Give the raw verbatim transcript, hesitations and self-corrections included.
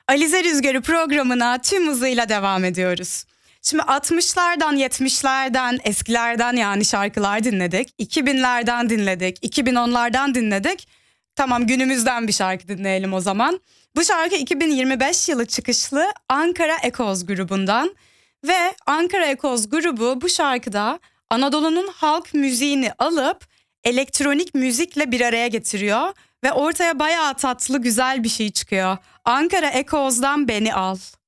Alize Rüzgarı programına tüm hızıyla devam ediyoruz. Şimdi altmışlardan, yetmişlerden, eskilerden yani şarkılar dinledik. iki binlerden dinledik, iki bin onlardan dinledik. Tamam, günümüzden bir şarkı dinleyelim o zaman. Bu şarkı iki bin yirmi beş yılı çıkışlı Ankara Ekoz grubundan. Ve Ankara Ekoz grubu bu şarkıda Anadolu'nun halk müziğini alıp elektronik müzikle bir araya getiriyor. Ve ortaya bayağı tatlı, güzel bir şey çıkıyor. Ankara Ekoz'dan Beni Al.